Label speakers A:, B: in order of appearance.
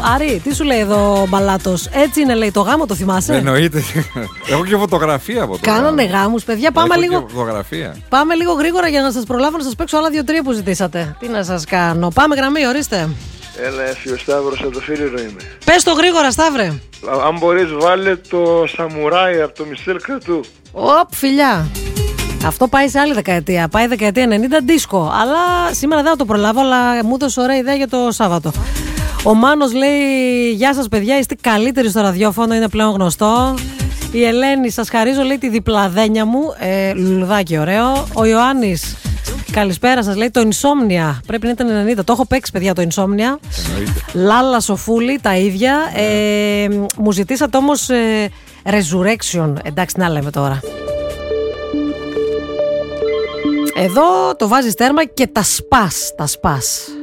A: Άρη, τι σου λέει εδώ ο Μπαλάτος? Έτσι είναι, λέει, το γάμο, το θυμάσαι?
B: Εννοείται. Έχω και φωτογραφία από το
A: Κάνανε γάμους, παιδιά. Πάμε λίγο γρήγορα για να σας προλάβω να σας παίξω άλλα 2-3 που ζητήσατε. Τι να σας κάνω. Πάμε γραμμή, ορίστε.
C: Έλα, εσύ ο Σταύρος από το Φίλιρο είμαι.
A: Πες το γρήγορα, Σταύρε.
C: Αν μπορείς, βάλε το Σαμουράι από το Μισελ Κρατού.
A: Οπ, φιλιά. Αυτό πάει σε άλλη δεκαετία. Πάει δεκαετία 90 δίσκο. Αλλά σήμερα δεν θα το προλάβω, αλλά μου έδωσε ωραία ιδέα για το Σάββατο. Ο Μάνος λέει: γεια σας, παιδιά, είστε καλύτεροι στο ραδιόφωνο, είναι πλέον γνωστό. Η Ελένη, σας χαρίζω, λέει, τη διπλαδένια μου. Λουλουδάκι, ωραίο. Ο Ιωάννης, καλησπέρα σας, λέει, το Insomnia. Πρέπει να ήταν 90. Το έχω παίξει, παιδιά, το Insomnia. Λάλα Σοφούλη, τα ίδια. Μου ζητήσατε όμως Resurrection. Εντάξει, να λέμε τώρα. Εδώ το βάζεις τέρμα και τα σπάς.